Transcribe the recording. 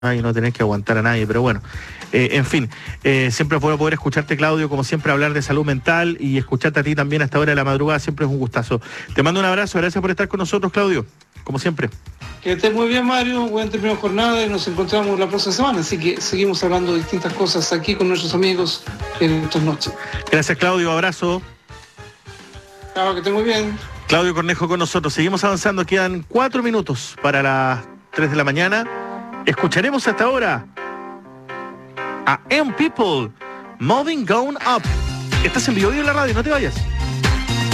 y no tener que aguantar a nadie, pero bueno, en fin, siempre puedo poder escucharte, Claudio, como siempre, hablar de salud mental y escucharte a ti también a esta hora de la madrugada, siempre es un gustazo. Te mando un abrazo, gracias por estar con nosotros, Claudio, como siempre. Que estés muy bien, Mario, buen término de jornada y nos encontramos la próxima semana, así que seguimos hablando de distintas cosas aquí con nuestros amigos en estas noches. Gracias, Claudio, abrazo. Chao, que estés muy bien. Claudio Cornejo con nosotros, seguimos avanzando, quedan 4 minutos para las 3 de la mañana. Escucharemos hasta ahora a M People, Moving Gone Up. Estás en Vivo en la radio, no te vayas.